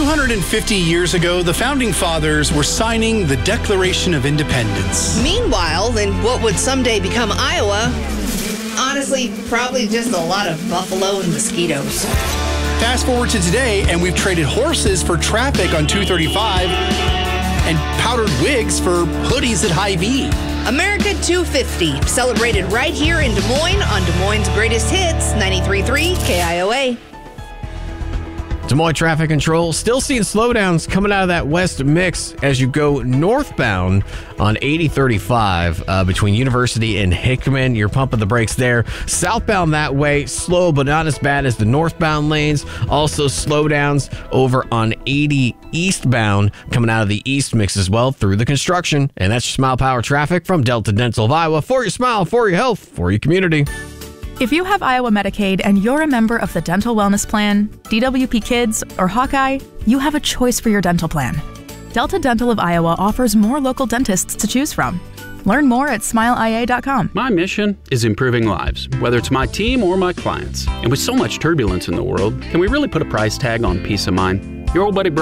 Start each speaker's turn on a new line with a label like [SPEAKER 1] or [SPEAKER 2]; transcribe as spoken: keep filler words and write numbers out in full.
[SPEAKER 1] hundred fifty years ago, the Founding Fathers were signing the Declaration of Independence.
[SPEAKER 2] Meanwhile, in what would someday become Iowa, honestly, probably just a lot of buffalo and mosquitoes.
[SPEAKER 1] Fast forward to today, and we've traded horses for traffic on two thirty-five and powdered wigs for hoodies at Hy-Vee.
[SPEAKER 2] America two fifty, celebrated right here in Des Moines on Des Moines' Greatest Hits, ninety-three point three K I O A.
[SPEAKER 3] Des Moines Traffic Control still seeing slowdowns coming out of that west mix as you go northbound on eighty thirty-five uh, between University and Hickman. You're pumping the brakes there. Southbound that way, slow but not as bad as the northbound lanes. Also slowdowns over on eighty eastbound coming out of the east mix as well through the construction. And that's your Smile Power traffic from Delta Dental of Iowa. For your smile, for your health, for your community.
[SPEAKER 4] If you have Iowa Medicaid and you're a member of the Dental Wellness Plan, D W P Kids, or Hawkeye, you have a choice for your dental plan. Delta Dental of Iowa offers more local dentists to choose from. Learn more at smile I A dot com.
[SPEAKER 5] My mission is improving lives, whether it's my team or my clients. And with so much turbulence in the world, can we really put a price tag on peace of mind? Your old buddy